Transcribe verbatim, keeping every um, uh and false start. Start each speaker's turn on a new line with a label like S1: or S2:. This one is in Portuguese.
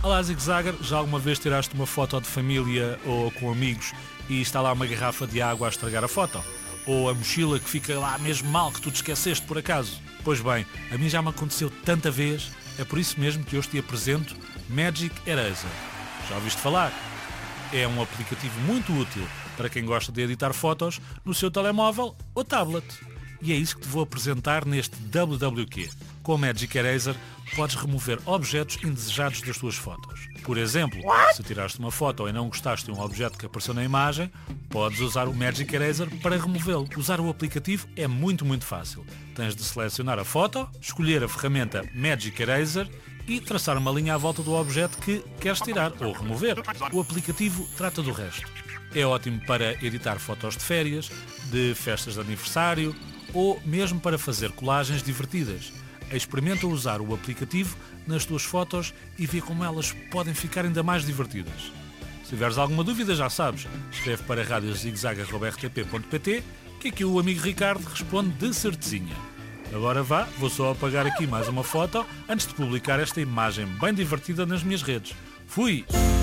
S1: Olá, Zig Zagger, já alguma vez tiraste uma foto de família ou com amigos e está lá uma garrafa de água a estragar a foto? Ou a mochila que fica lá mesmo mal, que tu te esqueceste por acaso? Pois bem, a mim já me aconteceu tanta vez, é por isso mesmo que hoje te apresento Magic Eraser. Já ouviste falar? É um aplicativo muito útil para quem gosta de editar fotos no seu telemóvel ou tablet. E é isso que te vou apresentar neste W W Q. Com o Magic Eraser podes remover objetos indesejados das tuas fotos. Por exemplo, se tiraste uma foto e não gostaste de um objeto que apareceu na imagem, podes usar o Magic Eraser para removê-lo. Usar o aplicativo é muito, muito fácil. Tens de selecionar a foto, escolher a ferramenta Magic Eraser e traçar uma linha à volta do objeto que queres tirar ou remover. O aplicativo trata do resto. É ótimo para editar fotos de férias, de festas de aniversário ou mesmo para fazer colagens divertidas. Experimenta usar o aplicativo nas tuas fotos e vê como elas podem ficar ainda mais divertidas. Se tiveres alguma dúvida, já sabes, escreve para rádio zigzag arroba r t p ponto p t que aqui o amigo Ricardo responde de certezinha. Agora vá, vou só apagar aqui mais uma foto antes de publicar esta imagem bem divertida nas minhas redes. Fui!